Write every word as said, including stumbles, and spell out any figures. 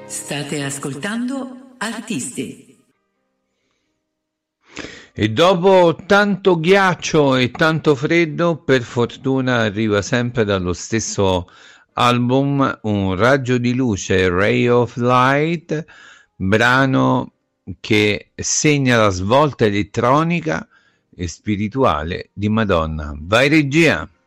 State ascoltando Artisti. E dopo tanto ghiaccio e tanto freddo, per fortuna arriva sempre dallo stesso album un raggio di luce, Ray of Light, brano che segna la svolta elettronica e spirituale di Madonna. Vai regia!